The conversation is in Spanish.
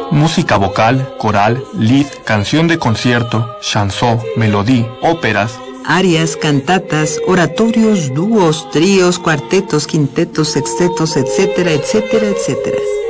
música vocal, coral, lied, canción de concierto, chanson, melodía, óperas, arias, cantatas, oratorios, dúos, tríos, cuartetos, quintetos, sextetos, etcétera, etcétera, etcétera.